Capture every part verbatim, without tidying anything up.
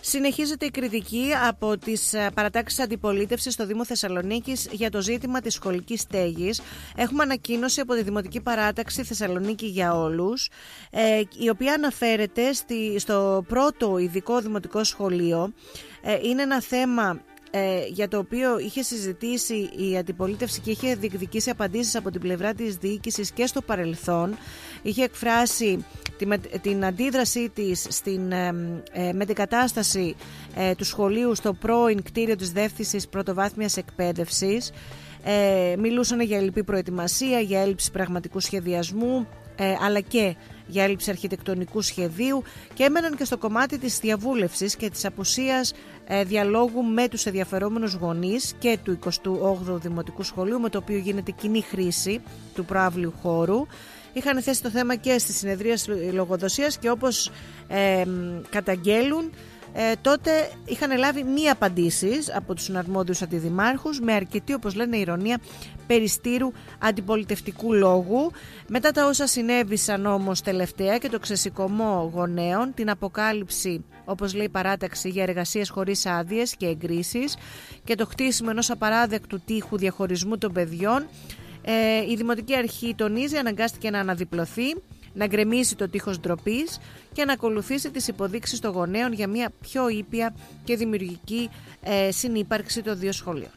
Συνεχίζεται η κριτική από τις παρατάξεις αντιπολίτευσης στο Δήμο Θεσσαλονίκης για το ζήτημα της σχολικής στέγης. Έχουμε ανακοίνωση από τη Δημοτική Παράταξη Θεσσαλονίκη για Όλους, ε, η οποία αναφέρεται στη, στο πρώτο ειδικό δημοτικό σχολείο. Ε, είναι ένα θέμα Ε, για το οποίο είχε συζητήσει η αντιπολίτευση και είχε διεκδικήσει απαντήσεις από την πλευρά της διοίκησης και στο παρελθόν. Είχε εκφράσει την, την αντίδρασή της στην ε, ε, μετεκατάσταση ε, του σχολείου στο πρώην κτίριο της Διεύθυνσης Πρωτοβάθμιας Εκπαίδευσης. Ε, μιλούσαν για ελλειπή προετοιμασία, για έλλειψη πραγματικού σχεδιασμού, ε, αλλά και για έλλειψη αρχιτεκτονικού σχεδίου, και έμεναν και στο κομμάτι της διαβούλευσης και της απουσίας ε, διαλόγου με τους ενδιαφερόμενους γονείς και του εικοστού όγδοου Δημοτικού Σχολείου, με το οποίο γίνεται κοινή χρήση του προαύλιου χώρου. Είχαν θέσει το θέμα και στη συνεδρία λογοδοσίας και όπως ε, καταγγέλουν, Ε, τότε είχαν λάβει μία απαντήσεις από τους συναρμόδιους αντιδημάρχους με αρκετή, όπως λένε, ηρωνία περιστήρου αντιπολιτευτικού λόγου. Μετά τα όσα συνέβησαν όμως τελευταία και το ξεσηκωμό γονέων, την αποκάλυψη, όπως λέει η παράταξη, για εργασίες χωρίς άδειες και εγκρίσεις και το χτίσιμο ενός απαράδεκτου τείχου διαχωρισμού των παιδιών, ε, η Δημοτική Αρχή τονίζει αναγκάστηκε να αναδιπλωθεί, να γκρεμίσει το τείχος ντροπής και να ακολουθήσει τις υποδείξεις των γονέων για μια πιο ήπια και δημιουργική ε, συνύπαρξη των δύο σχολείων.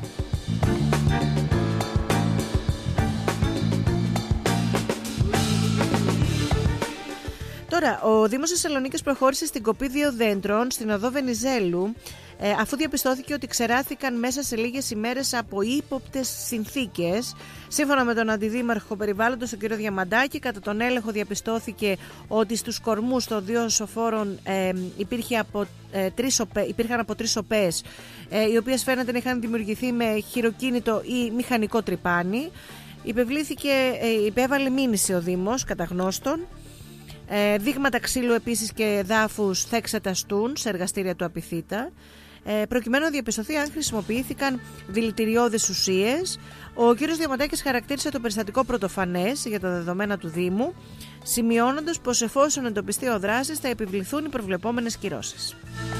Τώρα, ο Δήμος Θεσσαλονίκης προχώρησε στην κοπή δύο δέντρων στην οδό Βενιζέλου, ε, αφού διαπιστώθηκε ότι ξεράθηκαν μέσα σε λίγες ημέρες από ύποπτες συνθήκες. Σύμφωνα με τον Αντιδήμαρχο Περιβάλλοντος, τον κύριο Διαμαντάκη, κατά τον έλεγχο διαπιστώθηκε ότι στους κορμούς των δύο σοφόρων ε, υπήρχε από, ε, τρεις οπέ, υπήρχαν από τρεις οπές, ε, οι οποίες φαίνεται να είχαν δημιουργηθεί με χειροκίνητο ή μηχανικό τρυπάνι. Υπευλήθηκε, ε, υπέβαλε μήνυση ο Δήμος κατά γνώστων. Ε, δείγματα ξύλου επίσης και δάφους θα εξεταστούν σε εργαστήρια του Απιθύτα, ε, προκειμένου να διαπιστωθεί αν χρησιμοποιήθηκαν δηλητηριώδεις ουσίες. Ο κ. Διαμαντάκης χαρακτήρισε το περιστατικό πρωτοφανές για τα δεδομένα του Δήμου, σημειώνοντας πως εφόσον εντοπιστεί ο δράστης θα επιβληθούν οι προβλεπόμενες κυρώσεις.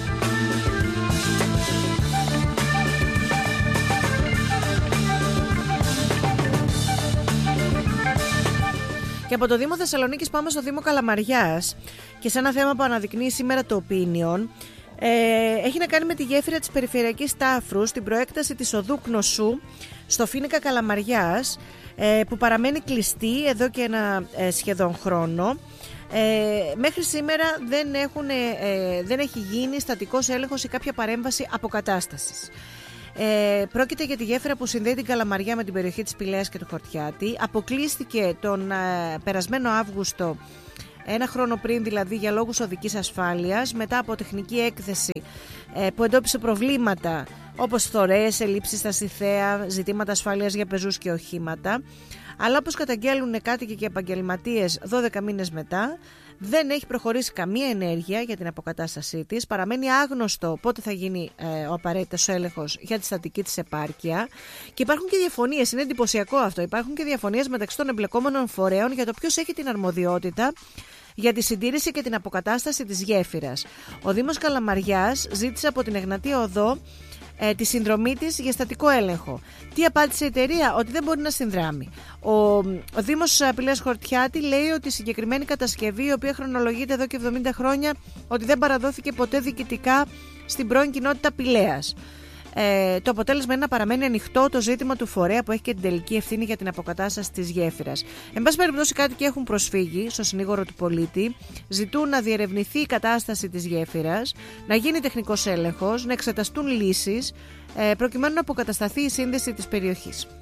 Και από το Δήμο Θεσσαλονίκης πάμε στο Δήμο Καλαμαριάς και σε ένα θέμα που αναδεικνύει σήμερα το Opinion. Ε, έχει να κάνει με τη γέφυρα της Περιφερειακής Τάφρου στην προέκταση της οδού Κνωσού στο Φοίνικα Καλαμαριάς, ε, που παραμένει κλειστή εδώ και ένα ε, σχεδόν χρόνο. Ε, μέχρι σήμερα δεν, έχουν, ε, δεν έχει γίνει στατικός έλεγχος ή κάποια παρέμβαση αποκατάστασης. Ε, πρόκειται για τη γέφυρα που συνδέει την Καλαμαριά με την περιοχή της Πηλαίας και του Χορτιάτη. Αποκλείστηκε τον ε, περασμένο Αύγουστο, ένα χρόνο πριν δηλαδή, για λόγους οδικής ασφάλειας, μετά από τεχνική έκθεση ε, που εντόπισε προβλήματα όπως θωρές, ελλείψεις στα συθέα, ζητήματα ασφάλειας για πεζούς και οχήματα. Αλλά όπως καταγγέλουν κάτοικοι και επαγγελματίες δώδεκα μήνες μετά, δεν έχει προχωρήσει καμία ενέργεια για την αποκατάστασή της. Παραμένει άγνωστο πότε θα γίνει ε, ο απαραίτητος έλεγχος για τη στατική της επάρκεια. Και υπάρχουν και διαφωνίες, είναι εντυπωσιακό αυτό. Υπάρχουν και διαφωνίες μεταξύ των εμπλεκόμενων φορέων για το ποιος έχει την αρμοδιότητα για τη συντήρηση και την αποκατάσταση της γέφυρας. Ο Δήμος Καλαμαριάς ζήτησε από την Εγνατία Οδό ε, τη συνδρομή της για στατικό έλεγχο. Τι απάντησε η εταιρεία? Ότι δεν μπορεί να συνδράμει. Ο, ο Δήμος Πηλαίας Χορτιάτη λέει ότι η συγκεκριμένη κατασκευή, η οποία χρονολογείται εδώ και εβδομήντα χρόνια, ότι δεν παραδόθηκε ποτέ διοικητικά στην πρώην κοινότητα Πηλαίας. Ε, το αποτέλεσμα είναι να παραμένει ανοιχτό το ζήτημα του φορέα που έχει και την τελική ευθύνη για την αποκατάσταση της γέφυρας. Εν πάση περιπτώσει, κάτοικοι έχουν προσφύγει στο συνήγορο του πολίτη, ζητούν να διερευνηθεί η κατάσταση της γέφυρας, να γίνει τεχνικός έλεγχος, να εξεταστούν λύσεις, ε, προκειμένου να αποκατασταθεί η σύνδεση της περιοχής.